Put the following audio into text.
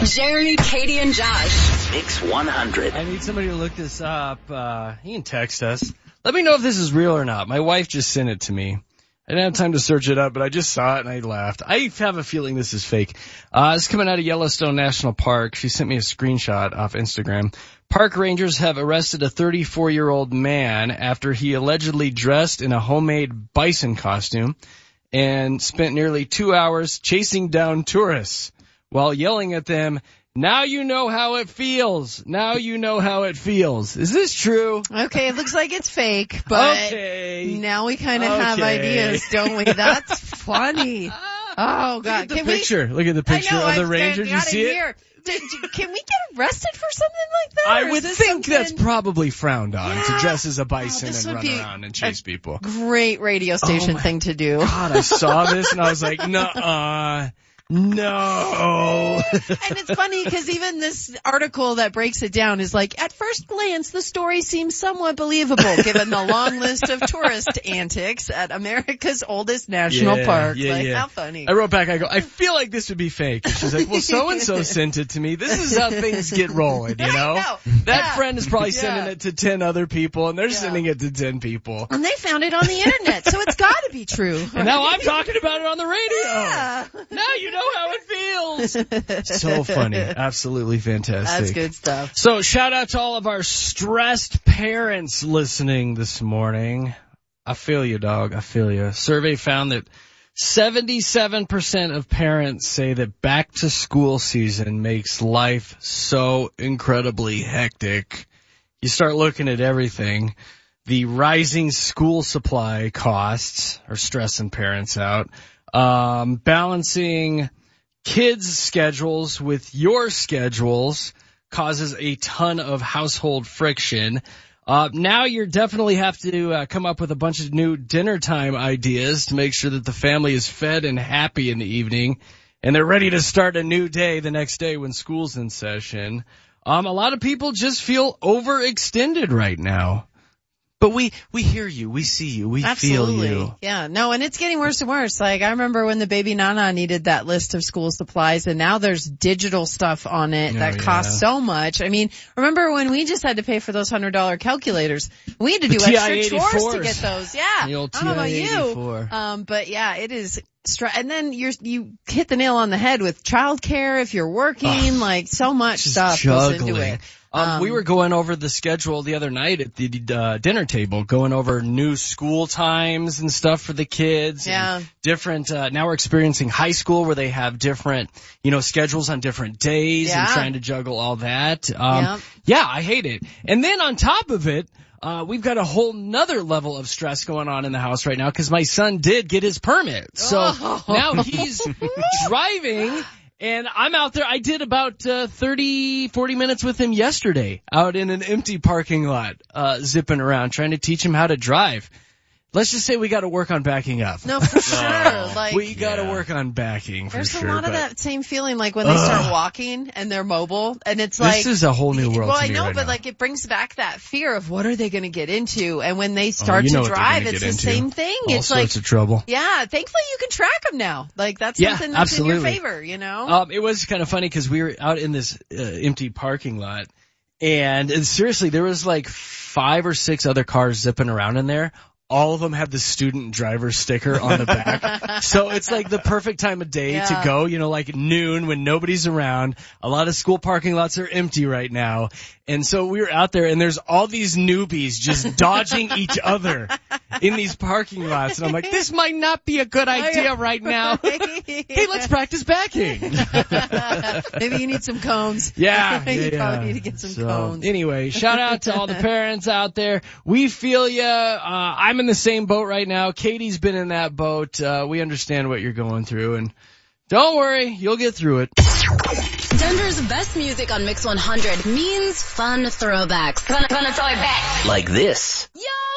Jeremy, Katie, and Josh. Mix 100. I need somebody to look this up. You can text us. Let me know if this is real or not. My wife just sent it to me. I didn't have time to search it up, but I just saw it and I laughed. I have a feeling this is fake. It's coming out of Yellowstone National Park. She sent me a screenshot off Instagram. Park rangers have arrested a 34-year-old man after he allegedly dressed in a homemade bison costume and spent nearly 2 hours chasing down tourists while yelling at them, "Now you know how it feels. Now you know how it feels." Is this true? Okay, it looks like it's fake, but now we kind of have ideas, don't we? That's funny. Oh, God. Look at the picture. Look at the picture of the ranger. Did you see it? Can we get arrested for something like that? I would think that's probably frowned on, to dress as a bison and run around and chase people. Great radio station thing to do. God, I saw this and I was like, nuh-uh. No. And it's funny because even this article that breaks it down is like, at first glance, the story seems somewhat believable given the long list of tourist antics at America's oldest national park. How funny. I wrote back, I feel like this would be fake. And she's like, well, so-and-so sent it to me. This is how things get rolling, you know? That friend is probably sending it to 10 other people, and they're sending it to 10 people. And they found it on the internet, so it's got to be true. Right? And now I'm talking about it on the radio. Yeah. Now you know how it feels. So funny. Absolutely fantastic. That's good stuff. So shout out to all of our stressed parents listening this morning. I feel you, dog. I feel you. A survey found that 77% of parents say that back to school season makes life so incredibly hectic. You start looking at everything. The rising school supply costs are stressing parents out. Balancing kids' schedules with your schedules causes a ton of household friction. Now you definitely have to come up with a bunch of new dinner time ideas to make sure that the family is fed and happy in the evening, and they're ready to start a new day the next day when school's in session. A lot of people just feel overextended right now. But we hear you, we see you, we feel you. Yeah, no, and it's getting worse and worse. Like, I remember when the baby Nana needed that list of school supplies, and now there's digital stuff on it that costs so much. I mean, remember when we just had to pay for those $100 calculators? We had to do extra chores to get those. Yeah, the old I don't know about you. But yeah, it is. And then you hit the nail on the head with childcare if you're working, like so much stuff goes into it. We were going over the schedule the other night at the dinner table, going over new school times and stuff for the kids. Yeah. And different, now we're experiencing high school where they have different, schedules on different days and trying to juggle all that. Yeah, I hate it. And then on top of it, we've got a whole nother level of stress going on in the house right now because my son did get his permit. So now he's driving. And I'm out there. I did about 40 minutes with him yesterday out in an empty parking lot, zipping around, trying to teach him how to drive. Let's just say we got to work on backing up. No, for sure. We got to work on backing for sure. There's a lot of that same feeling like when they start walking and they're mobile and it's like. This is a whole new world. Well, to I me know, right but now. it brings back that fear of what are they going to get into? And when they start to drive, it's the same thing. All sorts of trouble. Yeah. Thankfully you can track them now. Like that's something that's in your favor, It was kind of funny because we were out in this empty parking lot and seriously, there was like 5 or 6 other cars zipping around in there. All of them have the student driver sticker on the back. So it's like the perfect time of day to go, like noon when nobody's around. A lot of school parking lots are empty right now. And so we were out there and there's all these newbies just dodging each other in these parking lots. And I'm like, this might not be a good idea right now. Hey, let's practice backing. Maybe you need some cones. Yeah. You probably need to get some cones. Anyway, shout out to all the parents out there. We feel you. I'm in the same boat right now. Katie's been in that boat. We understand what you're going through and don't worry, you'll get through it. Denver's best music on Mix 100 means fun throwbacks. Gonna throw it back. Like this. Yo!